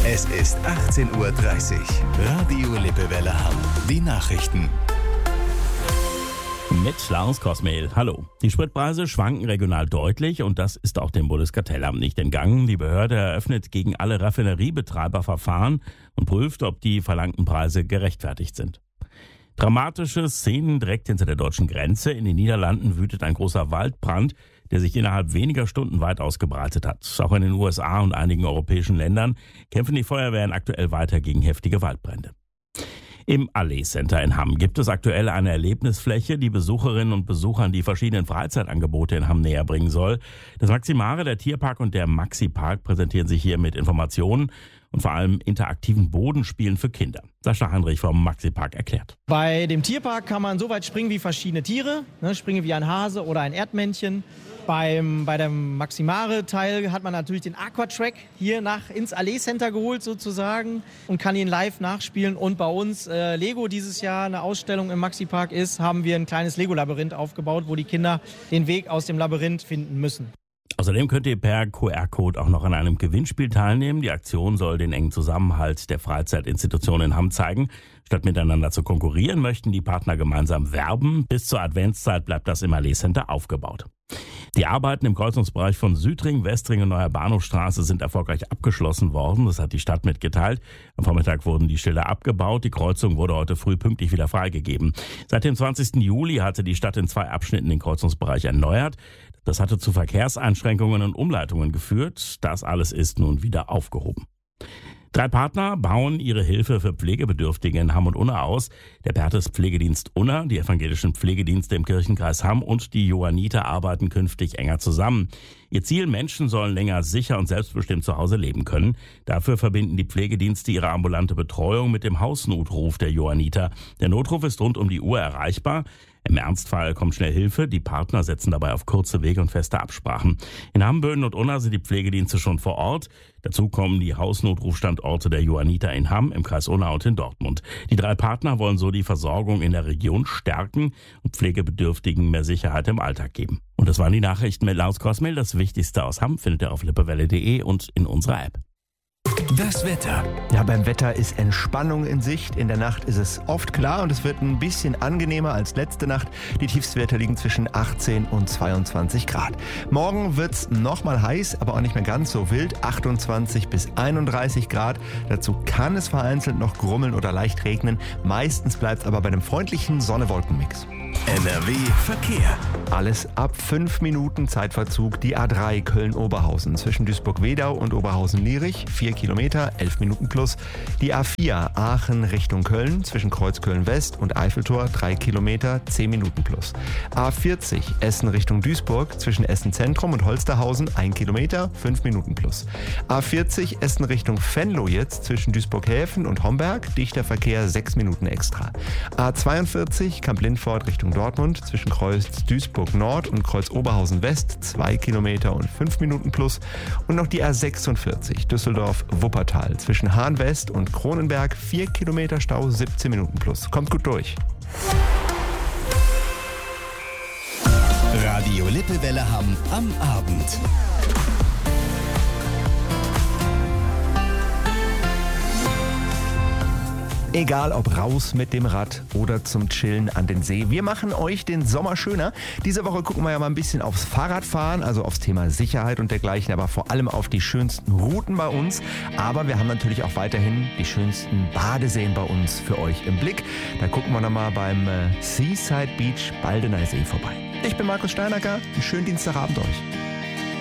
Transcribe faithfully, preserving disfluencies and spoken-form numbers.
Es ist achtzehn Uhr dreißig. Radio Lippewelle Hamm. Die Nachrichten. Mit Lars Kosmehl. Hallo. Die Spritpreise schwanken regional deutlich und das ist auch dem Bundeskartellamt nicht entgangen. Die Behörde eröffnet gegen alle Raffineriebetreiber Verfahren und prüft, ob die verlangten Preise gerechtfertigt sind. Dramatische Szenen direkt hinter der deutschen Grenze. In den Niederlanden wütet ein großer Waldbrand, der sich innerhalb weniger Stunden weit ausgebreitet hat. Auch in den U S A und einigen europäischen Ländern kämpfen die Feuerwehren aktuell weiter gegen heftige Waldbrände. Im Allee Center in Hamm gibt es aktuell eine Erlebnisfläche, die Besucherinnen und Besuchern die verschiedenen Freizeitangebote in Hamm näher bringen soll. Das Maximare, der Tierpark und der Maxi-Park präsentieren sich hier mit Informationen und vor allem interaktiven Bodenspielen für Kinder. Sascha Heinrich vom Maxi-Park erklärt. Bei dem Tierpark kann man so weit springen wie verschiedene Tiere, ne, springen wie ein Hase oder ein Erdmännchen. Beim, bei dem Maximare-Teil hat man natürlich den Aquatrack hier nach ins Allee Center geholt sozusagen und kann ihn live nachspielen. Und bei uns äh, Lego dieses Jahr eine Ausstellung im Maxi-Park ist, haben wir ein kleines Lego-Labyrinth aufgebaut, wo die Kinder den Weg aus dem Labyrinth finden müssen. Außerdem könnt ihr per Q R-Code auch noch an einem Gewinnspiel teilnehmen. Die Aktion soll den engen Zusammenhalt der Freizeitinstitutionen in Hamm zeigen. Statt miteinander zu konkurrieren, möchten die Partner gemeinsam werben. Bis zur Adventszeit bleibt das im Allee Center aufgebaut. Die Arbeiten im Kreuzungsbereich von Südring, Westring und Neuer Bahnhofstraße sind erfolgreich abgeschlossen worden. Das hat die Stadt mitgeteilt. Am Vormittag wurden die Schilder abgebaut. Die Kreuzung wurde heute früh pünktlich wieder freigegeben. Seit dem zwanzigsten Juli hatte die Stadt in zwei Abschnitten den Kreuzungsbereich erneuert. Das hatte zu Verkehrseinschränkungen und Umleitungen geführt. Das alles ist nun wieder aufgehoben. Drei Partner bauen ihre Hilfe für Pflegebedürftige in Hamm und Unna aus. Der Pertes Pflegedienst Unna, die evangelischen Pflegedienste im Kirchenkreis Hamm und die Johanniter arbeiten künftig enger zusammen. Ihr Ziel, Menschen sollen länger sicher und selbstbestimmt zu Hause leben können. Dafür verbinden die Pflegedienste ihre ambulante Betreuung mit dem Hausnotruf der Johanniter. Der Notruf ist rund um die Uhr erreichbar. Im Ernstfall kommt schnell Hilfe. Die Partner setzen dabei auf kurze Wege und feste Absprachen. In Hamm, Böden und Unna sind die Pflegedienste schon vor Ort. Dazu kommen die Hausnotrufstandorte der Johanniter in Hamm, im Kreis Unna und in Dortmund. Die drei Partner wollen so die Versorgung in der Region stärken und Pflegebedürftigen mehr Sicherheit im Alltag geben. Und das waren die Nachrichten mit Lars Kosmehl. Das Wichtigste aus Hamm findet ihr auf lippewelle punkt de und in unserer App. Das Wetter. Ja, beim Wetter ist Entspannung in Sicht. In der Nacht ist es oft klar und es wird ein bisschen angenehmer als letzte Nacht. Die Tiefstwerte liegen zwischen achtzehn und zweiundzwanzig Grad. Morgen wird es nochmal heiß, aber auch nicht mehr ganz so wild. achtundzwanzig bis einunddreißig Grad. Dazu kann es vereinzelt noch grummeln oder leicht regnen. Meistens bleibt es aber bei einem freundlichen Sonne-Wolken-Mix. N R W Verkehr. Alles ab fünf Minuten Zeitverzug. Die A drei Köln-Oberhausen zwischen Duisburg-Wedau und Oberhausen-Lierich, vier Kilometer, elf Minuten plus. Die A vier Aachen Richtung Köln zwischen Kreuzköln-West und Eiffeltor, drei Kilometer, zehn Minuten plus. A vierzig Essen Richtung Duisburg zwischen Essen-Zentrum und Holsterhausen, ein Kilometer, fünf Minuten plus. A vierzig Essen Richtung Venlo jetzt zwischen Duisburg-Häfen und Homberg, dichter Verkehr, sechs Minuten extra. A zweiundvierzig Kamp-Lindfort Richtung Dortmund zwischen Kreuz Duisburg Nord und Kreuz Oberhausen West, zwei Kilometer und fünf Minuten plus. Und noch die A sechsundvierzig Düsseldorf Wuppertal zwischen Hahn West und Kronenberg, vier Kilometer Stau, siebzehn Minuten plus. Kommt gut durch. Radio Lippewelle Hamm am Abend. Egal ob raus mit dem Rad oder zum Chillen an den See. Wir machen euch den Sommer schöner. Diese Woche gucken wir ja mal ein bisschen aufs Fahrradfahren, also aufs Thema Sicherheit und dergleichen, aber vor allem auf die schönsten Routen bei uns. Aber wir haben natürlich auch weiterhin die schönsten Badeseen bei uns für euch im Blick. Da gucken wir nochmal beim Seaside Beach Baldeneysee vorbei. Ich bin Markus Steinacker. Einen schönen Dienstagabend euch.